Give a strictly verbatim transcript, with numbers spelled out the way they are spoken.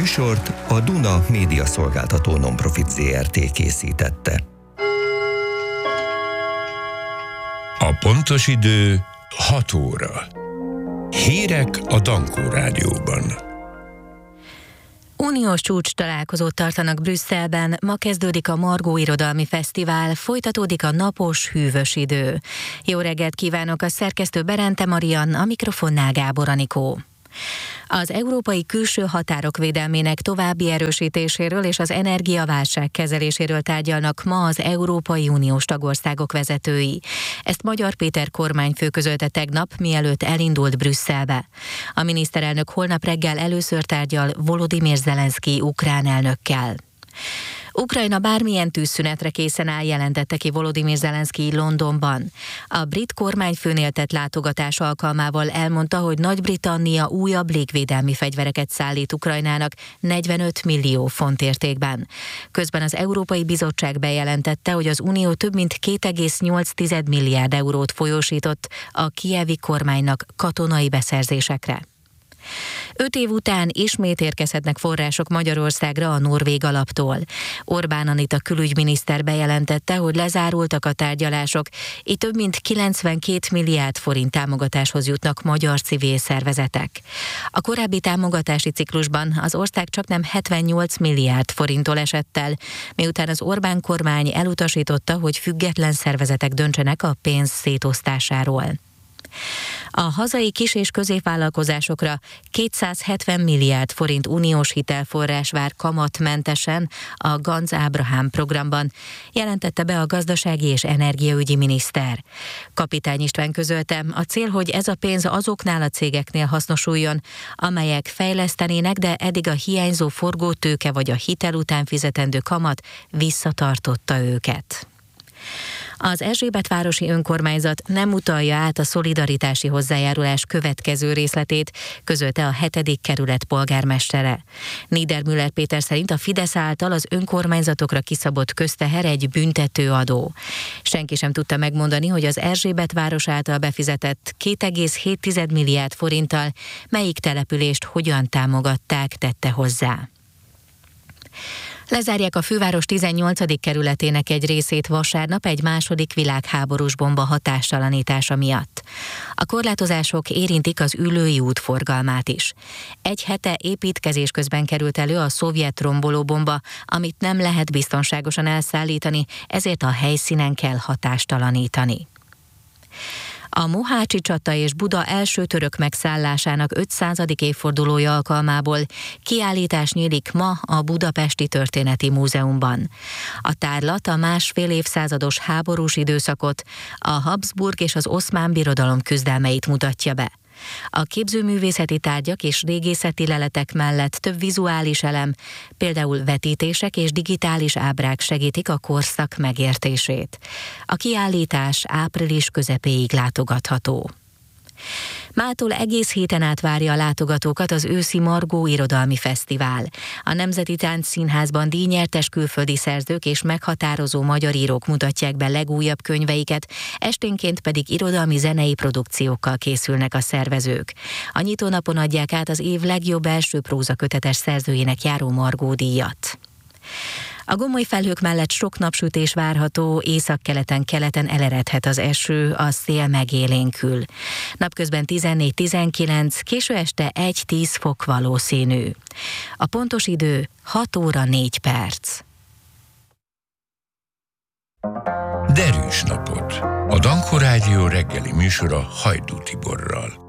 műsort a Duna Média Szolgáltató Nonprofit Zé Er Té készítette. A pontos idő hat óra. Hírek a Dankó Rádióban. Uniós csúcs találkozót tartanak Brüsszelben, ma kezdődik a Margó Irodalmi Fesztivál, folytatódik a napos, hűvös idő. Jó reggelt kívánok, a szerkesztő Berente Marian, a mikrofonnál Gábor Anikó. Az európai külső határok védelmének további erősítéséről és az energiaválság kezeléséről tárgyalnak ma az Európai Uniós tagországok vezetői. Ezt Magyar Péter kormányfő közölte tegnap, mielőtt elindult Brüsszelbe. A miniszterelnök holnap reggel először tárgyal Volodymyr Zelenszky ukrán elnökkel. Ukrajna bármilyen tűzszünetre készen áll, jelentette ki Volodymyr Zelenszky Londonban. A brit kormányfőnél tett látogatás alkalmával elmondta, hogy Nagy-Britannia újabb légvédelmi fegyvereket szállít Ukrajnának negyvenöt millió font értékben. Közben az Európai Bizottság bejelentette, hogy az Unió több mint két egész nyolc milliárd eurót folyósított a kijevi kormánynak katonai beszerzésekre. Öt év után ismét érkezhetnek források Magyarországra a norvég alaptól. Orbán Anita külügyminiszter bejelentette, hogy lezárultak a tárgyalások, így több mint kilencvenkét milliárd forint támogatáshoz jutnak magyar civil szervezetek. A korábbi támogatási ciklusban az ország csaknem hetvennyolc milliárd forinttól esett el, miután az Orbán kormány elutasította, hogy független szervezetek döntsenek a pénz szétosztásáról. A hazai kis- és középvállalkozásokra kétszázhetven milliárd forint uniós hitelforrás vár kamatmentesen a Ganz Ábrahám programban, jelentette be a gazdasági és energiaügyi miniszter. Kapitány István közölte, a cél, hogy ez a pénz azoknál a cégeknél hasznosuljon, amelyek fejlesztenének, de eddig a hiányzó forgótőke vagy a hitel után fizetendő kamat visszatartotta őket. Az Erzsébetvárosi önkormányzat nem utalja át a szolidaritási hozzájárulás következő részletét, közölte a hetedik kerület polgármestere. Niedermüller Péter szerint a Fidesz által az önkormányzatokra kiszabott közteher egy büntetőadó. Senki sem tudta megmondani, hogy az Erzsébetváros által befizetett két egész hét milliárd forinttal melyik települést hogyan támogatták, tette hozzá. Lezárják a főváros tizennyolcadik kerületének egy részét vasárnap egy második világháborús bomba hatástalanítása miatt. A korlátozások érintik az Üllői út forgalmát is. Egy hete építkezés közben került elő a szovjet rombolóbomba, amit nem lehet biztonságosan elszállítani, ezért a helyszínen kell hatástalanítani. A Mohácsi csata és Buda első török megszállásának ötszázadik évfordulója alkalmából kiállítás nyílik ma a Budapesti Történeti Múzeumban. A tárlat a másfél évszázados háborús időszakot, a Habsburg és az Oszmán Birodalom küzdelmeit mutatja be. A képzőművészeti tárgyak és régészeti leletek mellett több vizuális elem, például vetítések és digitális ábrák segítik a korszak megértését. A kiállítás április közepéig látogatható. Mától egész héten át várja a látogatókat az őszi Margó Irodalmi Fesztivál. A Nemzeti Táncszínházban díjnyertes külföldi szerzők és meghatározó magyar írók mutatják be legújabb könyveiket, esténként pedig irodalmi zenei produkciókkal készülnek a szervezők. A nyitónapon adják át az év legjobb első prózakötetes szerzőjének járó Margó díjat. A gomoly felhők mellett sok napsütés várható, északkeleten, keleten eleredhet az eső, a szél megélénkül. Napközben tizennégy-tizenkilenc, késő este egy-tíz fok valószínű. A pontos idő hat óra négy perc. Derűs napot! A Dankó Rádió reggeli műsora Hajdú Tiborral.